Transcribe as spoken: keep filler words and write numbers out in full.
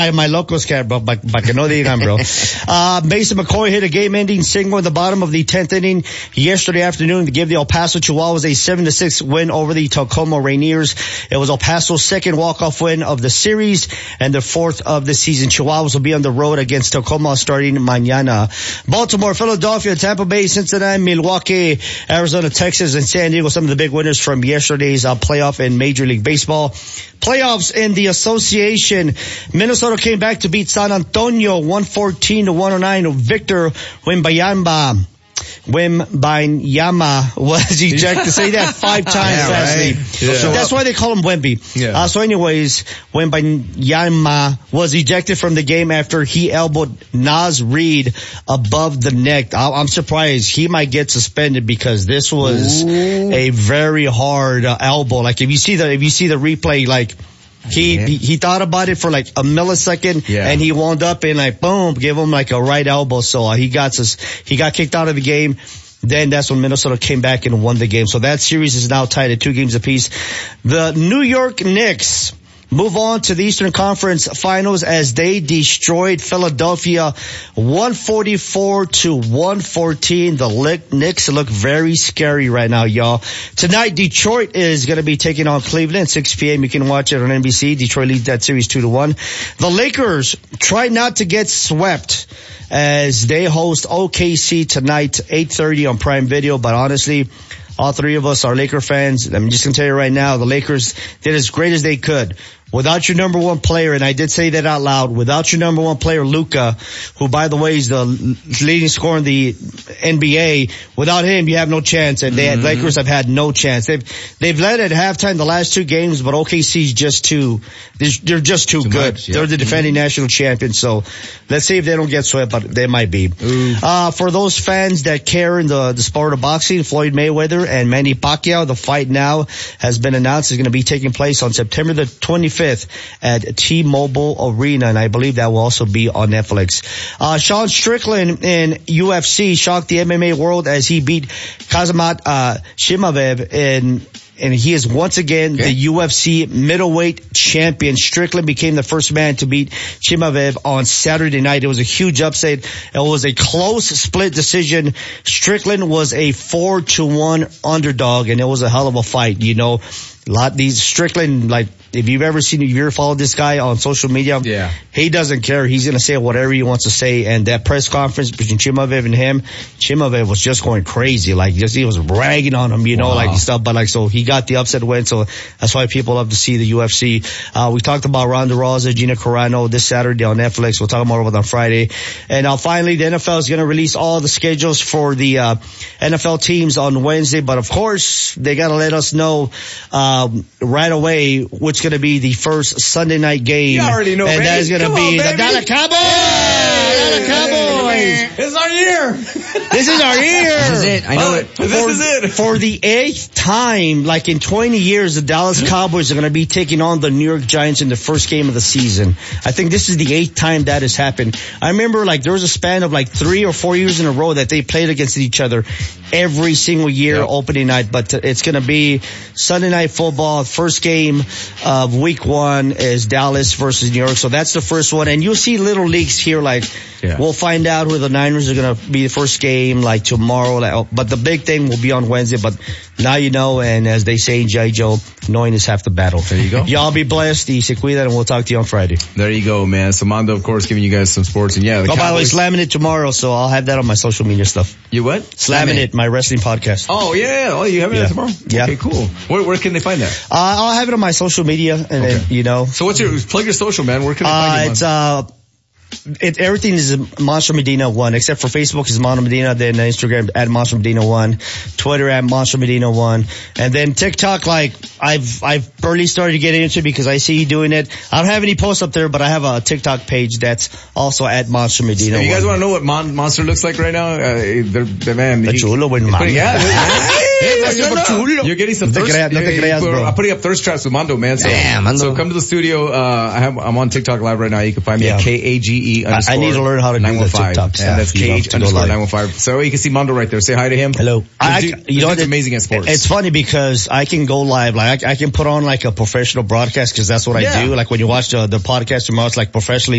my locos cat, bro, pa, pa que no digan, bro. Uh, Mason McCoy hit a game-ending single in the bottom of the tenth inning yesterday afternoon to give the El Paso Chihuahuas a seven to six win over the Tacoma Rainiers. It was El Paso's second walk-off win of the series and the fourth of the season. Chihuahuas will be on the road against Tacoma starting mañana. Baltimore, Philadelphia, Tampa Bay, Cincinnati, Milwaukee, Arizona, Texas, and San Diego, some of the big winners from yesterday's uh, playoff in Major League Baseball. Playoffs in the association. Minnesota came back to beat San Antonio one fourteen to one oh nine. Victor Wembanyama. Wembanyama was ejected. Say that five times yeah, fast. Right. Yeah. So that's why they call him Wemby. Yeah. Uh, so anyways, Wembanyama was ejected from the game after he elbowed Naz Reid above the neck. I- I'm surprised he might get suspended because this was Ooh. a very hard uh, elbow. Like if you see the, if you see the replay, like, He, he he thought about it for like a millisecond, yeah. and he wound up and like boom, give him like a right elbow. So uh, he got his, he got kicked out of the game. Then that's when Minnesota came back and won the game. So that series is now tied at two games apiece. The New York Knicks move on to the Eastern Conference Finals as they destroyed Philadelphia one forty-four to one fourteen. The Knicks look very scary right now, y'all. Tonight, Detroit is going to be taking on Cleveland, six p.m. You can watch it on N B C. Detroit leads that series two to one. The Lakers try not to get swept as they host O K C tonight, eight thirty on Prime Video. But honestly, all three of us are Laker fans. I'm just going to tell you right now, the Lakers did as great as they could. Without your number one player, and I did say that out loud, without your number one player, Luka, who, by the way, is the leading scorer in the N B A, without him, you have no chance, and the mm-hmm. Lakers have had no chance. They've, they've led at halftime the last two games, but O K C's just too, they're just too, too good. Much, yeah. They're the defending mm-hmm. national champions, so let's see if they don't get swept, but they might be. Ooh. Uh, for those fans that care in the, the sport of boxing, Floyd Mayweather and Manny Pacquiao, the fight now has been announced is going to be taking place on September the twenty-fifth. At T-Mobile Arena, and I believe that will also be on Netflix. Uh, Sean Strickland in U F C shocked the M M A world as he beat Kazmat uh, Shimaev in and he is once again okay. the U F C middleweight champion. Strickland became the first man to beat Shimaev on Saturday night. It was a huge upset. It was a close split decision. Strickland was a four to one underdog, and it was a hell of a fight, you know. A lot these Strickland, like, if you've ever seen, if you've ever followed this guy on social media, yeah. he doesn't care. He's going to say whatever he wants to say. And that press conference between Chimaev and him, Chimaev was just going crazy. Like, just, he was bragging on him, you know, wow. like stuff. But like, so he got the upset win. So that's why people love to see the U F C. Uh, we talked about Ronda Rousey, Gina Carano this Saturday on Netflix. We'll talk more about it on Friday. And uh, finally, the N F L is going to release all the schedules for the, uh, N F L teams on Wednesday. But of course, they got to let us know, um, right away which going to be the first Sunday night game. You already know, and baby. that is going to be on, the Dallas Cowboys. Hey, Dallas Cowboys. This is our year. This is our year. This is it. I know oh, it. For, this is it. For the eighth time, like in twenty years, the Dallas Cowboys are going to be taking on the New York Giants in the first game of the season. I think this is the eighth time that has happened. I remember like there was a span of like three or four years in a row that they played against each other every single year yep. opening night. But it's going to be Sunday Night Football. First game of week one is Dallas versus New York. So that's the first one. And you'll see little leaks here. Like yeah. we'll find out who the Niners are going to be the first game like tomorrow. Like, but the big thing will be on Wednesday. But now you know. And as they say in G I. Joe, knowing is half the battle. There you go. Y'all be blessed. Y se cuidan, and we'll talk to you on Friday. There you go, man. So Mondo, of course, giving you guys some sports. And yeah, the oh, by the way, Cowboys. slamming it tomorrow. So I'll have that on my social media stuff. You what? Slamming it, my wrestling podcast. Oh, yeah. Oh, you having yeah. that tomorrow? Yeah. Okay, cool. Where, where can they find that? Uh, I'll have it on my social media, and okay. then, you know. So what's your, plug your social, man. Where can they find uh, you? It's, uh, It, everything is Monster Medina one, except for Facebook is Monster Medina, then Instagram at Monster Medina one, Twitter at Monster Medina one, and then TikTok, like, I've, I've barely started to get into because I see you doing it. I don't have any posts up there, but I have a TikTok page that's also at Monster Medina so you guys one. want to know what Mon- Monster looks like right now? Uh, they're, they're, man. The chulo, buen man. You're getting some thirst. No te creas, bro. I'm putting up thirst traps with Mondo, man. So, Damn, Mondo. so come to the studio. Uh, I have, I'm on TikTok live right now. You can find me yeah. at K A G E underscore I need to learn how to do the TikTok stuff. And that's K H underscore nine one five. So you can see Mondo right there. Say hi to him. Hello. I, dude, you know, it's amazing at sports. It's funny because I can go live. Like I, I can put on like a professional broadcast because that's what yeah. I do. Like when you watch the, the podcast tomorrow, it's like professionally